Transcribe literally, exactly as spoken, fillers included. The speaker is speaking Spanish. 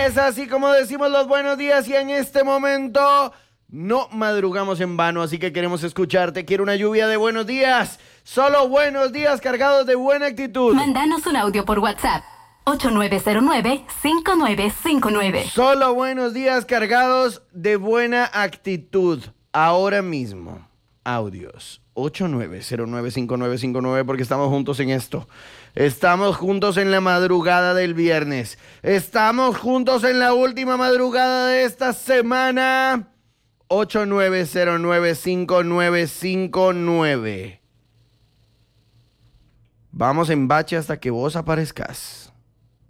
Es así como decimos los buenos días y en este momento no madrugamos en vano, así que queremos escucharte. Quiero una lluvia de buenos días. Solo buenos días cargados de buena actitud. Mándanos un audio por WhatsApp. ocho nueve cero nueve, cinco nueve cinco nueve. Solo buenos días cargados de buena actitud. Ahora mismo. Audios. ocho nueve cero nueve, cinco nueve cinco nueve porque estamos juntos en esto. Estamos juntos en la madrugada del viernes. Estamos juntos en la última madrugada de esta semana. ocho nueve cero nueve, cinco nueve cinco nueve. Vamos en bache hasta que vos aparezcas.